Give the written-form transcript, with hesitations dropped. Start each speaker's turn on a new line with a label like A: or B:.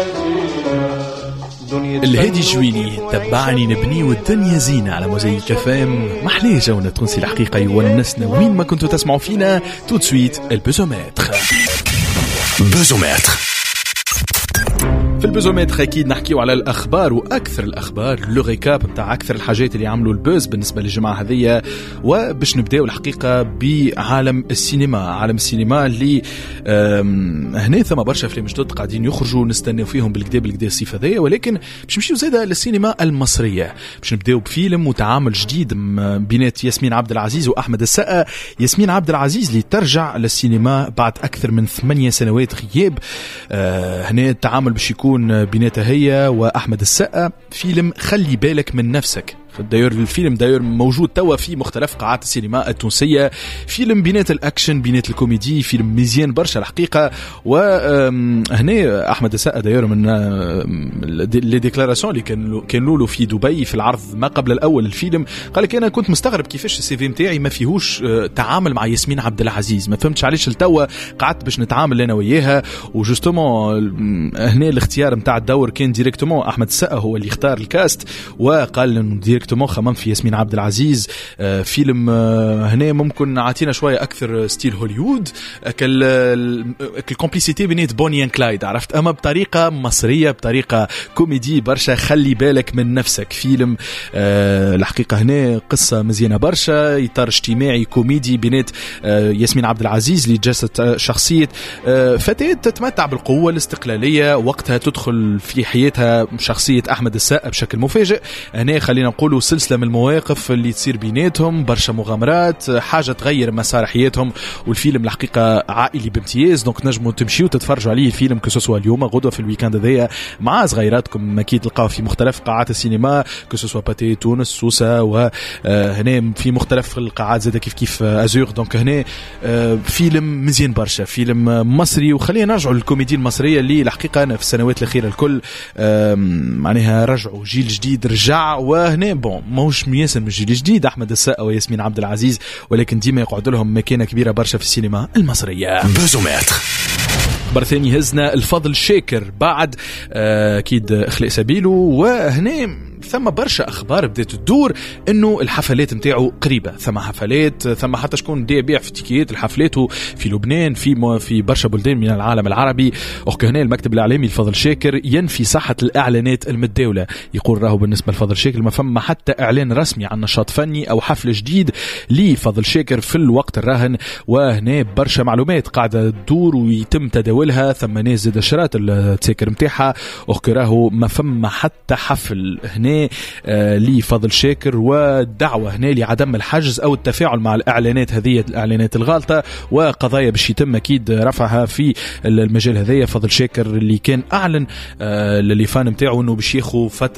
A: الهادي جويني تبعني نبني والدنيا زينة على موزايك فام. محليه جونا تونسي الحقيقة يونسنا وين ما كنتوا تسمعوا فينا. تو تسويت البوزومتر. في البوزومتر اكيد نحكيو على الاخبار واكثر الاخبار، لو ريكاب نتاع اكثر الحاجات اللي عملوا البوز بالنسبه للجماعه هذيا. وباش نبداو الحقيقه بعالم السينما، عالم السينما اللي هنا ثم برشا افلام جدد قاعدين يخرجوا نستناو فيهم بالكدا الصيف هذايا، ولكن باش نمشيو زاده للسينما المصريه. باش نبداو بفيلم وتعامل جديد بينات ياسمين عبد العزيز واحمد السقا. ياسمين عبد العزيز اللي ترجع للسينما بعد اكثر من 8 سنوات غياب. هنا التعامل باش يكون بيناتها هي واحمد السقا. فيلم خلي بالك من نفسك. داير الفيلم داير موجود توا في مختلف قاعات السينما التونسية. فيلم بينات الأكشن بينات الكوميدي، فيلم مزيان برشا الحقيقة. وهنا أحمد السقا داير من لي ديكلاراسيون اللي كانوا له في دبي في العرض ما قبل الأول الفيلم، قال لك أنا كنت مستغرب كيفاش السي في متاعي ما فيهوش تعامل مع ياسمين عبد العزيز، ما فهمتش علاش التوا قعدت باش نتعامل أنا وياها. وجوستومون هنا الاختيار متاع الدور كان ديريكتومون أحمد السقا هو اللي اختار الكاست، وقال إنه ديريكتومون خمم في ياسمين عبد العزيز. فيلم هنا ممكن عطينا شويه اكثر ستيل هوليوود، الكومبليسيتي بينات بوني ان كلايد، عرفت، اما بطريقه مصريه بطريقه كوميدي برشا. خلي بالك من نفسك. فيلم الحقيقه هنا قصه مزيانه برشا، اطار اجتماعي كوميدي بينات ياسمين عبد العزيز اللي جسد شخصيه فتاه تتمتع بالقوه والاستقلاليه، وقتها تدخل في حياتها شخصيه احمد السقا بشكل مفاجئ. هنا خلينا نقولوا سلسلة من المواقف اللي تصير بيناتهم، برشا مغامرات، حاجة تغير مسار حياتهم. والفيلم الحقيقة عائلي بامتياز، دونك نجموا تمشيوا تتفرجوا عليه الفيلم كسوسوا اليوم غدوة في الويكاند هذايا مع صغيراتكم. أكيد تلقاو في مختلف قاعات السينما كسوسوا باتي تونس سوسة، وهنا في مختلف القاعات زادة كيف أزور. دونك هنا فيلم مزيان برشا، فيلم مصري. وخلينا نرجعوا للكوميديا المصرية اللي الحقيقة أنا في السنوات الأخيرة الكل معناها رجعوا جيل جديد رجع. وهنا موش مياسن من الجيل الجديد أحمد السقا وياسمين عبد العزيز، ولكن ديما يقعد لهم مكانة كبيرة برشا في السينما المصرية. بوزومتر. خبر ثاني هزنا الفضل شاكر بعد أكيد إخلاء سبيله. وهنا ثم برشا أخبار بدأت تدور إنه الحفلات متاعه قريبة. ثم حفلات، ثم حتى شكون دي بيع في تيكيات الحفلات في لبنان، في برشا بلدان من العالم العربي. هنا المكتب الإعلامي الفضل شاكر ينفي صحة الإعلانات المتداولة. يقول راهو بالنسبة لفضل شاكر ما فما حتى إعلان رسمي عن نشاط فني أو حفل جديد لفضل شاكر في الوقت الراهن. وهنا برشا معلومات قاعدة تدور ويتم تداولها. ثم ناس زاد شرات التذاكر متاعها، راهو ما فما حتى حفل هنا لفضل شاكر. ودعوة هنا لعدم الحجز أو التفاعل مع الإعلانات هذه، الإعلانات الغالطة، وقضايا باش يتم أكيد رفعها في المجال هذايا. فضل شاكر اللي كان أعلن للفان متاعه إنه باش ياخو فترة